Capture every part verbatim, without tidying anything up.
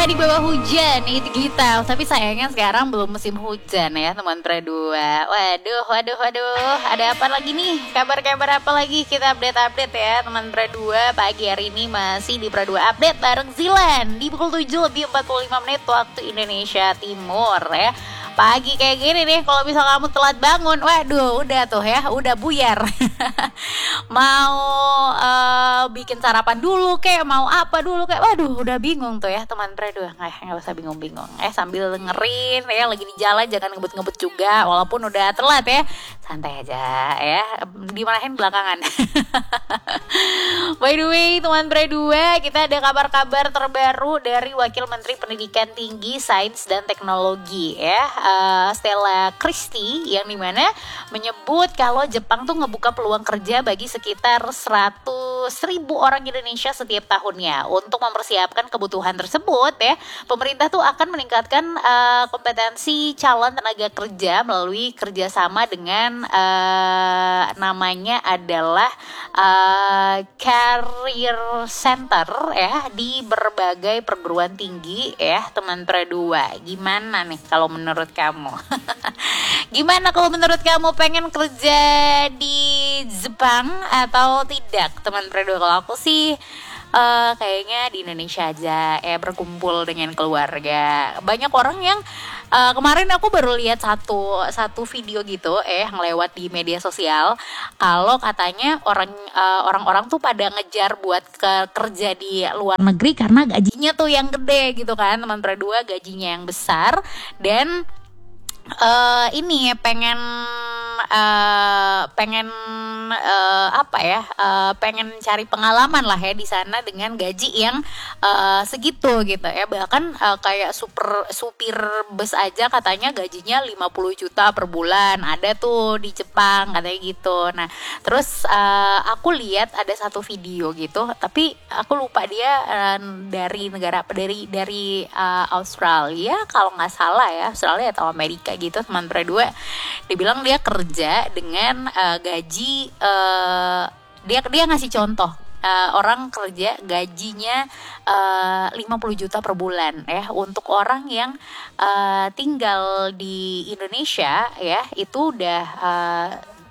Di bawah hujan itu kita, tapi sayangnya sekarang belum musim hujan ya teman Pradua. Waduh, waduh, waduh, ada apa lagi nih? Kabar-kabar apa lagi? Kita update-update ya teman Pradua. Pagi hari ini masih di Pradua Update bareng Zilan di pukul tujuh lebih empat puluh lima menit waktu Indonesia Timur ya. Pagi kayak gini nih, kalau misal kamu telat bangun, waduh, udah tuh ya, udah buyar. Mau uh, bikin sarapan dulu kayak, mau apa dulu kayak, waduh, udah bingung tuh ya teman Pradua. Nggak, nggak usah bingung-bingung. Eh sambil dengerin ya, lagi di jalan jangan ngebut-ngebut juga, walaupun udah telat ya, santai aja ya, dimarahin belakangan. By the way, teman Pradua, kita ada kabar-kabar terbaru dari Wakil Menteri Pendidikan Tinggi, Sains dan Teknologi ya. Uh, Stella Christie yang dimana menyebut kalau Jepang tuh ngebuka peluang kerja bagi sekitar seratus ribu orang Indonesia setiap tahunnya. Untuk mempersiapkan kebutuhan tersebut ya, pemerintah tuh akan meningkatkan uh, kompetensi calon tenaga kerja melalui kerjasama dengan uh, namanya adalah uh, Career Center ya di berbagai perguruan tinggi ya teman Pradua. Gimana nih kalau menurut kamu? Gimana kalau menurut kamu, pengen kerja di Jepang atau tidak teman Pradua? Kalau aku sih uh, kayaknya di Indonesia aja ya, berkumpul dengan keluarga. Banyak orang yang uh, kemarin aku baru lihat satu satu video gitu eh yang lewat di media sosial, kalau katanya orang uh, orang-orang tuh pada ngejar buat ke kerja di luar negeri karena gajinya tuh yang gede gitu kan teman Pradua, gajinya yang besar. Dan Uh, ini pengen uh, pengen uh, apa ya uh, pengen cari pengalaman lah ya di sana dengan gaji yang uh, segitu gitu ya. Bahkan uh, kayak super supir bus aja katanya gajinya lima puluh juta per bulan, ada tuh di Jepang katanya gitu. Nah terus uh, aku lihat ada satu video gitu, tapi aku lupa dia uh, dari negara dari dari uh, Australia kalau nggak salah ya, Australia atau Amerika gitu teman Pradua. Dibilang dia kerja dengan uh, gaji uh, dia dia ngasih contoh uh, orang kerja gajinya uh, lima puluh juta per bulan ya. Untuk orang yang uh, tinggal di Indonesia ya, itu udah uh,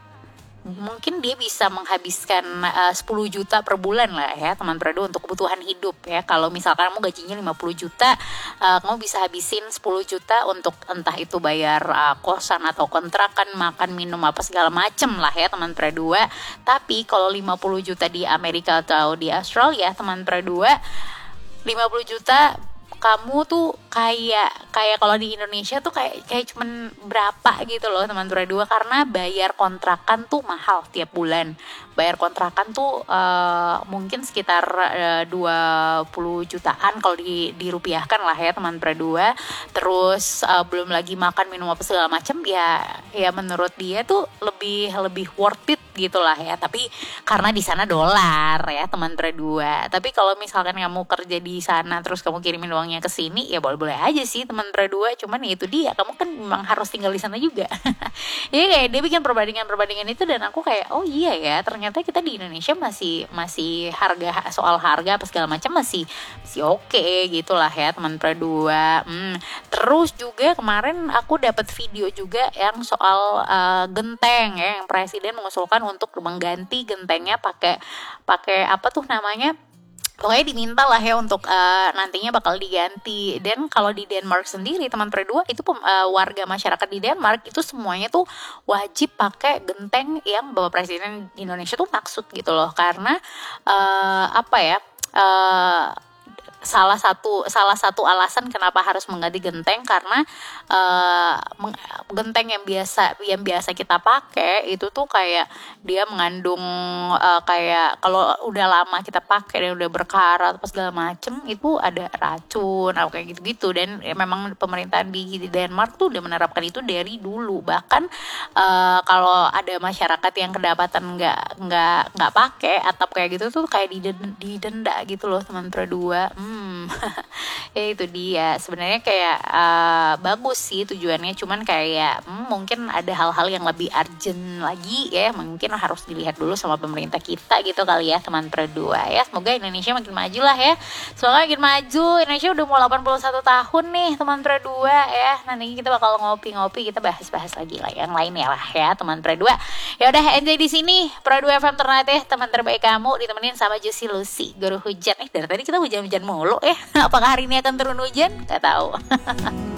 mungkin dia bisa menghabiskan uh, sepuluh juta per bulan lah ya teman Pradua untuk kebutuhan hidup ya. Kalau misalkan kamu gajinya lima puluh juta, uh, kamu bisa habisin sepuluh juta untuk entah itu bayar uh, kosan atau kontrakan, makan, minum apa segala macem lah ya teman Pradua. Tapi kalau lima puluh juta di Amerika atau di Australia teman Pradua, lima puluh juta kamu tuh kayak kayak kalau di Indonesia tuh kayak kayak cuman berapa gitu loh teman Pradua, karena bayar kontrakan tuh mahal tiap bulan. Bayar kontrakan tuh uh, mungkin sekitar uh, dua puluh jutaan kalau di dirupiahkan lah ya teman Pradua. Terus uh, belum lagi makan, minum apa segala macam ya. Ya menurut dia tuh lebih lebih worth it gitulah ya. Tapi karena di sana dolar ya teman Pradua. Tapi kalau misalkan kamu kerja di sana terus kamu kirimin uangnya ke sini, ya boleh-boleh aja sih teman Pradua. Cuman ya itu dia, kamu kan memang harus tinggal di sana juga. Ya kayak dia bikin perbandingan-perbandingan itu, dan aku kayak oh iya ya, ternyata kita di Indonesia masih masih harga, soal harga apa segala macam masih masih oke okay, gitulah ya teman Pradua. Hmm. Terus juga kemarin aku dapat video juga yang soal uh, genteng ya, yang presiden mengusulkan untuk mengganti gentengnya pakai pakai apa tuh namanya, pokoknya diminta lah ya untuk uh, nantinya bakal diganti. Dan kalau di Denmark sendiri teman Pradua, itu uh, warga masyarakat di Denmark itu semuanya tuh wajib pakai genteng yang Bapak Presiden Indonesia tuh maksud gitu loh. Karena uh, apa ya uh, salah satu salah satu alasan kenapa harus mengganti genteng, karena uh, genteng yang biasa yang biasa kita pakai itu tuh kayak dia mengandung uh, kayak kalau udah lama kita pakai dan udah berkarat apa segala macem, itu ada racun atau kayak gitu-gitu. Dan ya, memang pemerintah di, di Denmark tuh udah menerapkan itu dari dulu. Bahkan uh, kalau ada masyarakat yang kedapatan nggak nggak nggak pakai atap kayak gitu tuh kayak didenda, didenda gitu loh teman Pradua. Hmm. Hmm, ya itu dia. Sebenarnya kayak uh, bagus sih tujuannya, cuman kayak hmm, mungkin ada hal-hal yang lebih urgent lagi ya, mungkin harus dilihat dulu sama pemerintah kita gitu kali ya teman Perdua ya. Semoga Indonesia makin maju lah ya. Semoga makin maju. Indonesia udah mau delapan puluh satu tahun nih teman Perdua ya. Nanti kita bakal ngopi-ngopi, kita bahas-bahas lagi lah yang lainnya lah ya teman Perdua. Ya udah, enjoy di sini Perdua F M Ternate, teman terbaik kamu, ditemenin sama Juicy Lucy, guru hujan. Eh dari tadi kita hujan-hujan mulu ya. Apakah hari ini akan turun hujan? Gak tahu.